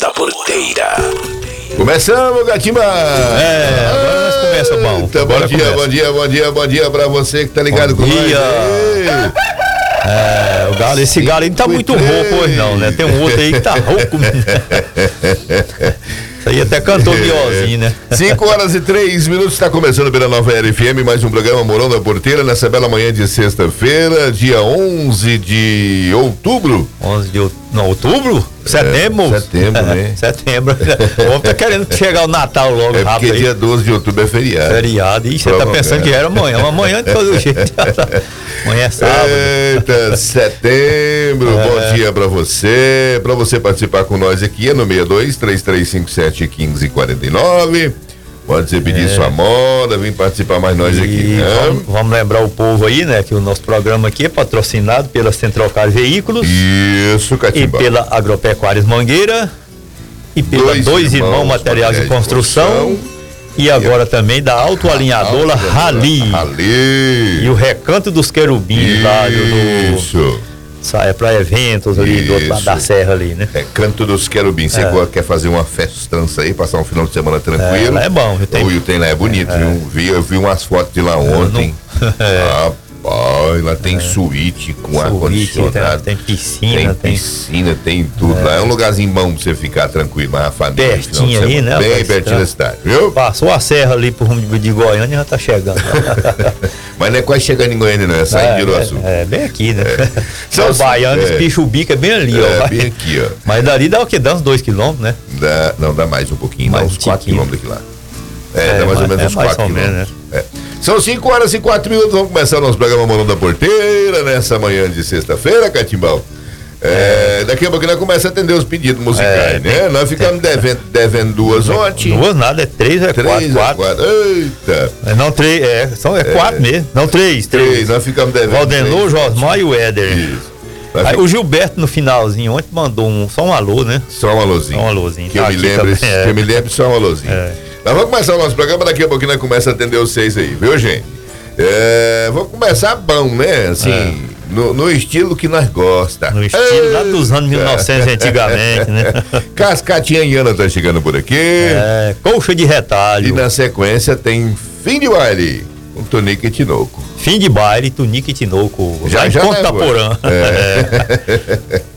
da Porteira. Começamos, Gatimba! Agora nós começamos, bom. Bom dia pra você que tá ligado com nós. O galo, esse galo aí não tá muito rouco hoje não, né? Tem um outro aí que tá rouco. Isso aí até cantou miozinho, né? 5h03, está começando pela Nova Era FM, mais um programa Morão da Porteira, nessa bela manhã de sexta-feira, dia 11 de outubro. 11 de outubro? Não, outubro? Setembro? Setembro, né? Setembro. O homem tá querendo chegar o Natal logo rápido. Porque dia 12 de outubro é feriado. Feriado. E você tá pensando que era amanhã. Amanhã de todo jeito. Amanhã é sábado. Eita, setembro. Bom dia pra você. Pra você participar com nós aqui é no 62-3357-1549. Pode você pedir sua moda, vir participar mais nós aqui, né? Vamos lembrar o povo aí, né? Que o nosso programa aqui é patrocinado pela Central Car Veículos. Isso, Catimbau. E pela Agropecuárias Mangueira. E pela Dois Irmãos Materiais de Construção. E agora também da autoalinhadora Rally. E o Recanto dos Querubins lá Isso. Sai pra eventos ali do outro lado da serra ali, né? Canto dos Querubins. Você quer fazer uma festança aí, passar um final de semana tranquilo? Lá é bom. O tem lá é bonito, viu? Eu vi umas fotos de lá ontem. Rapaz, lá tem suíte com ar-condicionado. Tem piscina. Tem tudo. Lá é um lugarzinho bom pra você ficar tranquilo, mas a família. Pertinho aí, né? Bem pertinho da cidade, viu? Passou a serra ali pro rumo de Goiânia e já tá chegando. Mas não é quase chegando em Goiânia, não, é saindo de Uruaçu. Bem aqui, né? São Baianos, Picho Bico é bem ali, ó. Bem aqui, ó. Mas dali dá o quê? Dá uns 2 quilômetros, né? Dá mais um pouquinho, dá uns 4 quilômetros daqui lá. Dá mais ou menos uns 4 quilômetros. Né? São 5h04, vamos começar o nosso programa Morão da Porteira, nessa manhã de sexta-feira, Catimbau. Daqui a pouco nós começamos a atender os pedidos musicais, né? Nós ficamos devendo 2 ontem. 2 nada, é 3 ou é 4? Eita! Não, 3, é 4 mesmo. Não, 3. Nós ficamos devendo. Valdenor, Josmar e o Éder. Isso. Aí, o Gilberto no finalzinho ontem mandou só um alô, né? Só um alôzinho. Que eu me lembro, só um alôzinho. Nós vamos começar o nosso programa, daqui a pouquinho nós começamos a atender vocês aí, viu, gente? Vamos começar bom, né? Assim, no estilo que nós gostamos. No estilo lá dos anos 1900 antigamente, né? Cascatinha e Ana tá chegando por aqui. Colcha de retalho. E na sequência tem Fim de Baile, com Tunique e Tinoco. Fim de Baile, Tunique e Tinoco. Já em Ponta Porã.